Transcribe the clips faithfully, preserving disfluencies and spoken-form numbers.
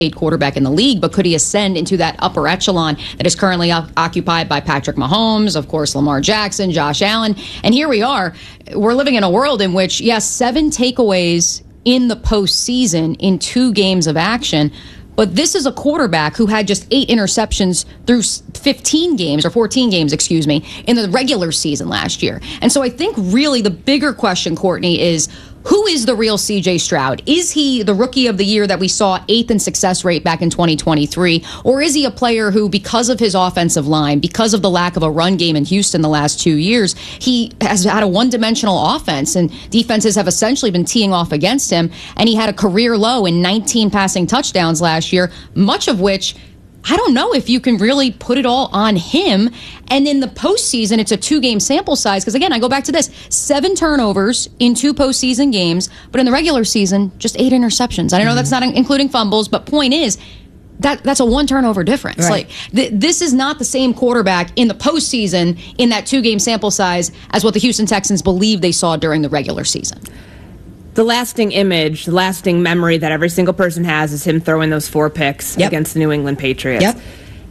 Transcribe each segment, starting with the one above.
quarterback in the league, but could he ascend into that upper echelon that is currently o- occupied by Patrick Mahomes, of course, Lamar Jackson, Josh Allen? And here we are. We're living in a world in which, yes, seven takeaways in the postseason in two games of action. But this is a quarterback who had just eight interceptions through fifteen games, or fourteen games, excuse me, in the regular season last year. And so I think really the bigger question, Courtney, is who is the real C J Stroud? Is he the rookie of the year that we saw eighth in success rate back in twenty twenty-three? Or is he a player who, because of his offensive line, because of the lack of a run game in Houston the last two years, he has had a one-dimensional offense, and defenses have essentially been teeing off against him, and he had a career low in nineteen passing touchdowns last year, much of which I don't know if you can really put it all on him. And in the postseason, it's a two-game sample size. Because, again, I go back to this. Seven turnovers in two postseason games. But in the regular season, just eight interceptions. I know mm-hmm. that's not including fumbles. But point is, that that's a one-turnover difference. Right. Like th- This is not the same quarterback in the postseason in that two-game sample size as what the Houston Texans believe they saw during the regular season. The lasting image, the lasting memory that every single person has is him throwing those four picks yep. against the New England Patriots. Yep.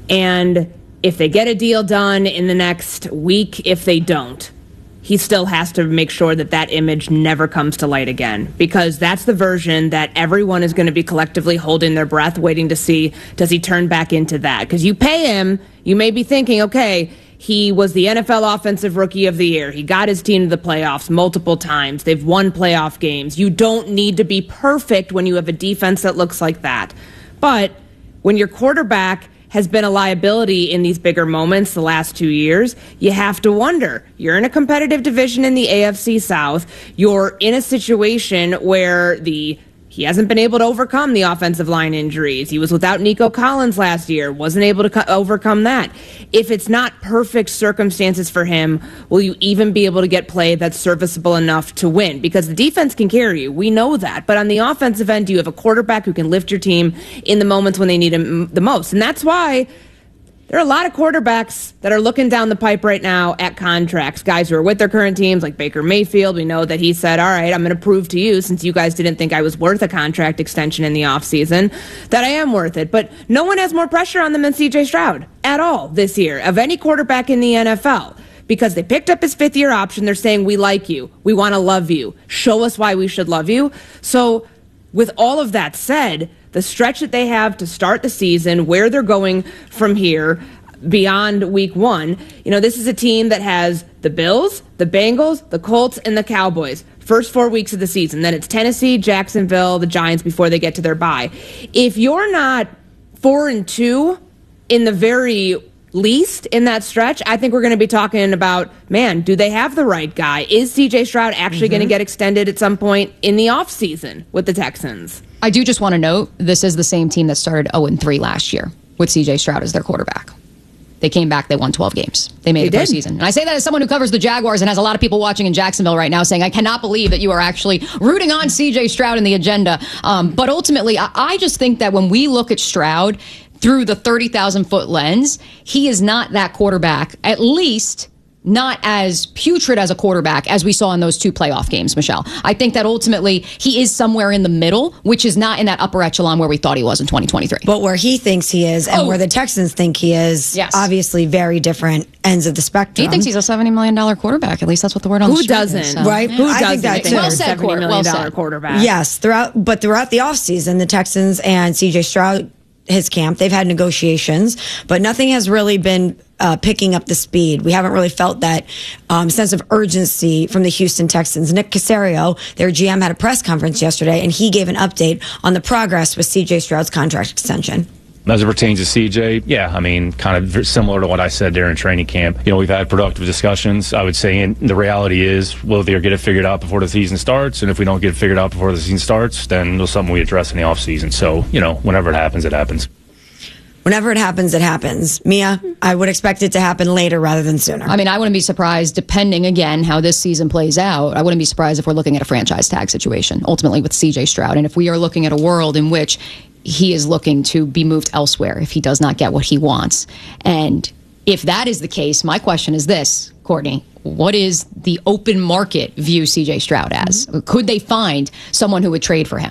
And if they get a deal done in the next week, if they don't, he still has to make sure that that image never comes to light again, because that's the version that everyone is going to be collectively holding their breath, waiting to see, does he turn back into that? Because you pay him, you may be thinking, okay, he was the N F L Offensive Rookie of the Year. He got his team to the playoffs multiple times. They've won playoff games. You don't need to be perfect when you have a defense that looks like that. But when your quarterback has been a liability in these bigger moments the last two years, you have to wonder. You're in a competitive division in the A F C South. You're in a situation where the He hasn't been able to overcome the offensive line injuries. He was without Nico Collins last year, wasn't able to co- overcome that. If it's not perfect circumstances for him, will you even be able to get play that's serviceable enough to win? Because the defense can carry you. We know that. But on the offensive end, do you have a quarterback who can lift your team in the moments when they need him the most? And that's why there are a lot of quarterbacks that are looking down the pipe right now at contracts. Guys who are with their current teams, like Baker Mayfield. We know that he said, all right, I'm going to prove to you, since you guys didn't think I was worth a contract extension in the offseason, that I am worth it. But no one has more pressure on them than C J Stroud at all this year, of any quarterback in the N F L. Because they picked up his fifth-year option. They're saying, we like you. We want to love you. Show us why we should love you. So with all of that said, the stretch that they have to start the season, where they're going from here beyond week one, you know, this is a team that has the Bills, the Bengals, the Colts, and the Cowboys. First four weeks of the season. Then it's Tennessee, Jacksonville, the Giants before they get to their bye. If you're not four and two in the very least in that stretch, I think we're going to be talking about, man, do they have the right guy? Is C J Stroud actually mm-hmm. going to get extended at some point in the offseason with the Texans? I do just want to note, this is the same team that started oh and three last year with C J Stroud as their quarterback. They came back, they won twelve games. They made they the did. postseason. And I say that as someone who covers the Jaguars and has a lot of people watching in Jacksonville right now saying, I cannot believe that you are actually rooting on C J Stroud in the agenda. Um, but ultimately, I, I just think that when we look at Stroud through the thirty thousand foot lens, he is not that quarterback, at least not as putrid as a quarterback as we saw in those two playoff games, Michelle. I think that ultimately he is somewhere in the middle, which is not in that upper echelon where we thought he was in twenty twenty-three. But where he thinks he is and oh. where the Texans think he is, yes. obviously very different ends of the spectrum. He thinks he's a seventy million dollars quarterback. At least that's what the word on Who the street doesn't? is. So. Right? Yeah. Who I doesn't? think that too. Well said, seventy million well dollars said. quarterback. Yes, throughout, but throughout the offseason, the Texans and C J Stroud, his camp, they've had negotiations, but nothing has really been uh, picking up the speed. We haven't really felt that um, sense of urgency from the Houston Texans. Nick Caserio, their G M, had a press conference yesterday, and he gave an update on the progress with C J Stroud's contract extension. As it pertains to C J, yeah, I mean, kind of similar to what I said during training camp. You know, we've had productive discussions. I would say, and the reality is, we'll either get it figured out before the season starts, and if we don't get it figured out before the season starts, then it's something we address in the offseason. So, you know, whenever it happens, it happens. Whenever it happens, it happens. Mia, I would expect it to happen later rather than sooner. I mean, I wouldn't be surprised, depending, again, how this season plays out, I wouldn't be surprised if we're looking at a franchise tag situation, ultimately with C J Stroud. And if we are looking at a world in which he is looking to be moved elsewhere if he does not get what he wants. And if that is the case, my question is this, Courtney. What is the open market view C J Stroud as? Mm-hmm. Could they find someone who would trade for him?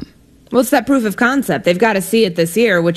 Well, it's that proof of concept. They've got to see it this year, which